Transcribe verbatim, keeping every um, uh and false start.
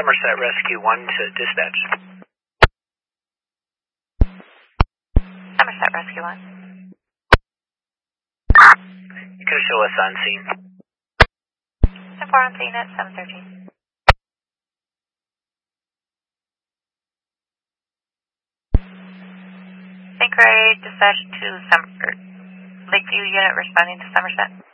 Somerset Rescue one to dispatch. Somerset Rescue one. You can show us on scene. ten four on scene at seven thirteen. Sync Ray dispatch to Summer. Lakeview unit responding to Somerset.